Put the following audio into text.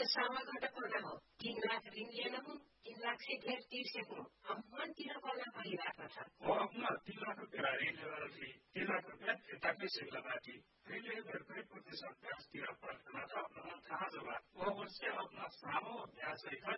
सामाबाट पर्दा हो 3 लाख ऋण लिएन हूँ 3 लाख से ढेर तिर्सेको हम मनतिर पर्दा परिरहेको छ वो अपना 3 लाख रुपया ऋण लेकर ली 3 लाख रुपया फिर्ता कैसे लगाती पहले अगर 2% ब्याज दिया पड़ता था अपना था जब वो उससे अपना सामो ब्याज सहित